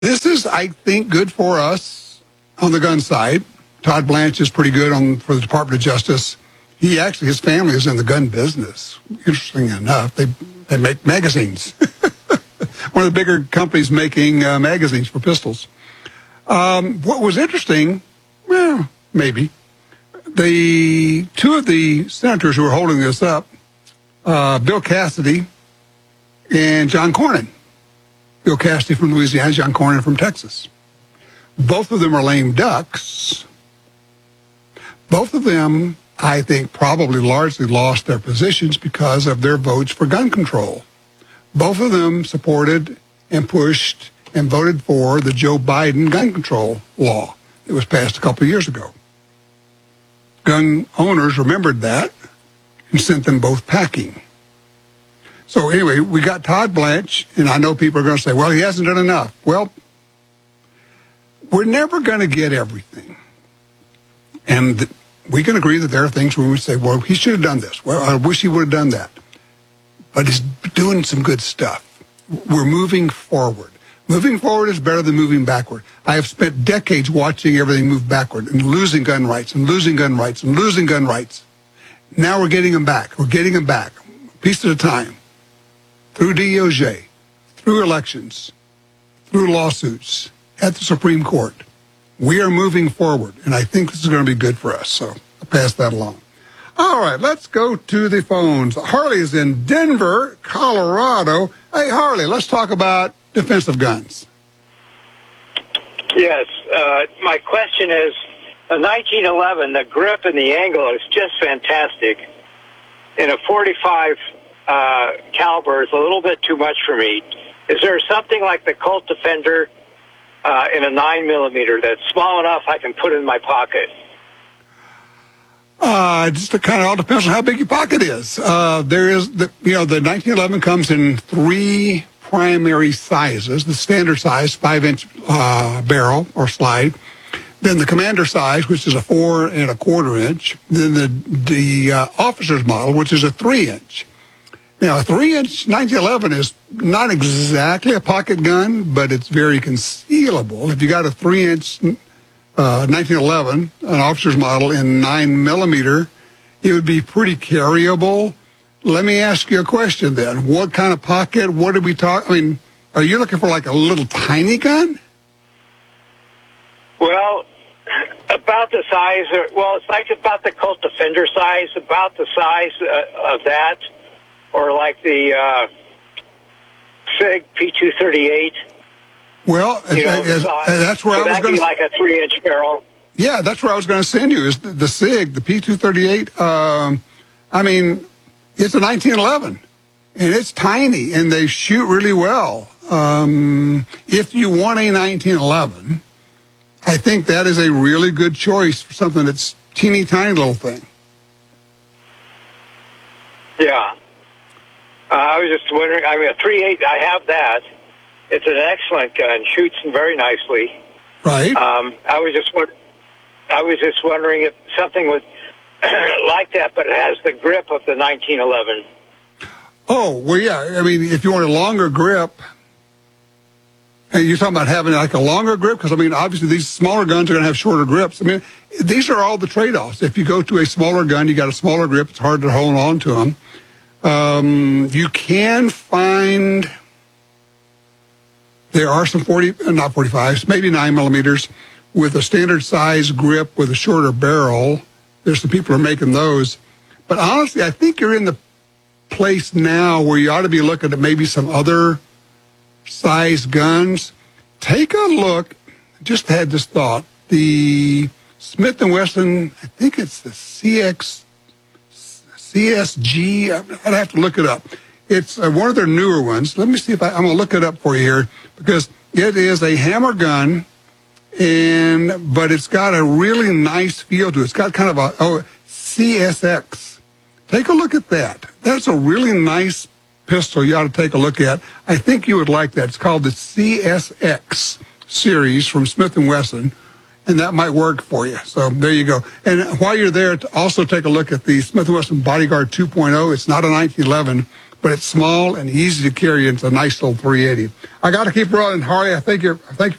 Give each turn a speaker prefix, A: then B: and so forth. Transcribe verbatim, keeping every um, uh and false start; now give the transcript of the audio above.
A: This is, I think, good for us on the gun side. Todd Blanche is pretty good on for the Department of Justice. He actually, his family is in the gun business. Interesting enough, they they make magazines. One of the bigger companies making uh, magazines for pistols. Um, what was interesting, well, maybe, the two of the senators who were holding this up, uh, Bill Cassidy and John Cornyn. Bill Cassidy from Louisiana, John Cornyn from Texas. Both of them are lame ducks. Both of them, I think, probably largely lost their positions because of their votes for gun control. Both of them supported and pushed and voted for the Joe Biden gun control law that was passed a couple of years ago. Gun owners remembered that and sent them both packing. So anyway, we got Todd Blanche, and I know people are going to say, well, he hasn't done enough. Well, we're never going to get everything. And th- we can agree that there are things where we say, well, he should have done this. Well, I wish he would have done that. But he's doing some good stuff. We're moving forward. Moving forward is better than moving backward. I have spent decades watching everything move backward and losing gun rights and losing gun rights and losing gun rights. Now we're getting them back. We're getting them back, a piece at a time. Through D O J, through elections, through lawsuits, at the Supreme Court. We are moving forward, and I think this is going to be good for us, so I'll pass that along. All right, let's go to the phones. Harley is in Denver, Colorado. Hey, Harley, let's talk about defensive guns.
B: Yes, uh, my question is, the nineteen eleven, the grip and the angle is just fantastic. In a forty-five uh, caliber is a little bit too much for me. Is there something like the Colt Defender uh, in a nine millimeter that's small enough I can put in my pocket?
A: Uh, just kind of all depends on how big your pocket is. Uh, there is, the, you know, the nineteen eleven comes in three primary sizes. The standard size, five-inch uh, barrel or slide. Then the commander size, which is a four and a quarter inch. Then the the uh, officer's model, which is a three-inch. Now, a three-inch nineteen eleven is not exactly a pocket gun, but it's very concealable. If you got a three-inch uh, nineteen eleven, an officer's model in nine millimeter, it would be pretty carryable. Let me ask you a question then. What kind of pocket? What did we talk? I mean, are you looking for like a little tiny gun?
B: Well, about the size, or, well, it's like about the Colt Defender size, about the size uh, of that, or like the uh, SIG P two thirty-eight.
A: Well,
B: you know,
A: as, as, that's where
B: so
A: I was going
B: to... like a three-inch barrel.
A: Yeah, that's where I was going to send you, is the, the SIG, the P two thirty-eight. Um, I mean, it's a nineteen eleven, and it's tiny, and they shoot really well. Um, if you want a nineteen eleven... I think that is a really good choice for something that's teeny tiny little thing.
B: Yeah. Uh, I was just wondering, I mean, a three eight, I have that. It's an excellent gun, shoots very nicely.
A: Right.
B: Um, I was just I was just wondering if something was like that, but it has the grip of the nineteen eleven.
A: Oh, well, yeah. I mean, if you want a longer grip, and you're talking about having like a longer grip, because, I mean, obviously these smaller guns are going to have shorter grips. I mean, these are all the trade-offs. If you go to a smaller gun, you got a smaller grip, it's hard to hold on to them. Um, you can find, there are some forty, not forty-fives, maybe nine millimeters with a standard size grip with a shorter barrel. There's some people who are making those. But honestly, I think you're in the place now where you ought to be looking at maybe some other size guns. Take a look. Just had this thought. The Smith and Wesson, I think it's the C X, C S G. I'd have to look it up. It's uh, one of their newer ones. Let me see if I, I'm going to look it up for you here, because it is a hammer gun, and but it's got a really nice feel to it. It's got kind of a oh, C S X. Take a look at that. That's a really nice pistol you ought to take a look at. I think you would like that. It's called the C S X series from Smith and Wesson, and that might work for you. So there you go. And while you're there, to also take a look at the Smith and Wesson Bodyguard two point oh. It's not a nineteen eleven, but it's small and easy to carry into a nice little three eighty. I got to keep rolling, Harley. I think you're, I think